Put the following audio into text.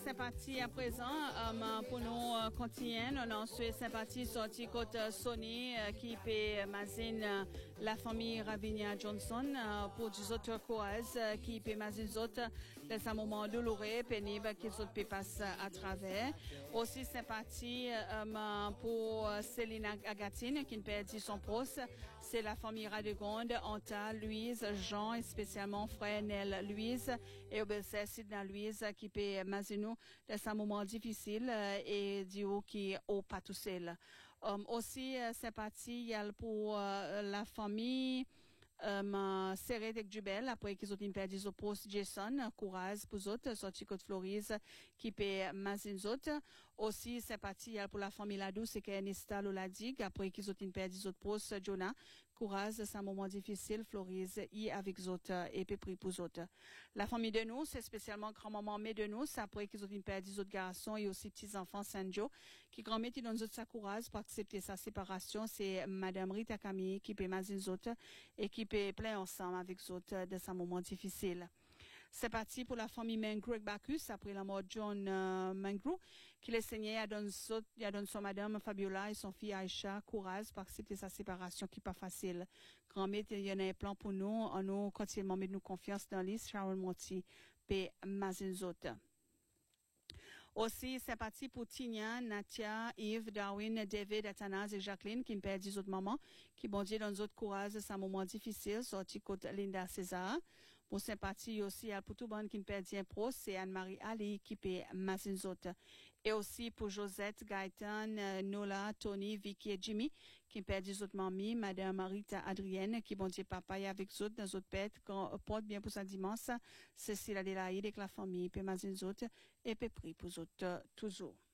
sympathie à présent pour nous continuer. Nous avons sympathie sorti côté Sony qui peut mazine la famille Ravinia Johnson pour des autres coureuses qui peut mazine autres dans un moment douloureux, pénible qu'ils autres peut passer à travers. Aussi sympathie pour Céline Agatine qui perdit son poste. C'est la famille Radegonde, Anta, Louise, Jean et spécialement frère Nel Louise et Obelset Sidna Louise qui peut mazino dans un moment difficile et Dio qui au pas tout seul. Aussi sympathie pour la famille serré avec Jubel après qu'ils ont perdu au poste Jason courage pour autres sorti côte Florise qui peut mazin autres aussi sympathie pour la famille Ladou c'est qu'Ernesta Loladig après qu'ils ont perdu au poste Jonah courage c'est un moment difficile Florise y avec autres et puis pris pour autres la famille de nous c'est spécialement grand-maman mais de nous après qu'ils ont perdu autres garçons et aussi petits enfants Sanjo qui grand-mère qui donne autres sa courage pour accepter sa séparation c'est madame Rita Camille qui peut mazin autres et qui plein ensemble avec autres de ce moment difficile. C'est parti pour la famille Mangro et Bacchus après la mort de John Mangro qui les saignait à donner son madame Fabiola et son fille Aïcha courage pour accepter sa séparation qui n'est pas facile. Grand-mère, il y en a un plan pour nous, en nous continuellement mettre nous confiance dans l'île Sharon Monti et Mazinzot. Aussi, sympathie pour Tignan, Natia, Yves, Darwin, David, Athanase et Jacqueline qui me perdent 10 autres mamans, qui bon Dieu dans d'autres courage, c'est un moment difficile, sorti côté Linda César. Pour sympathie aussi à pour tout le monde qui me perd un pro, c'est Anne-Marie Ali qui paie Massinzot. Et aussi pour Josette, Gaëtan, Nola, Tony, Vicky et Jimmy qui me perdent 10 autres mamies, Madame Marita Adrienne qui bon Dieu papa et avec autres dans autres pètes, quand porte bien pour sa dimanche, Cécile Adélaïde avec la famille, paie Massinzot et paie prix pour autres toujours.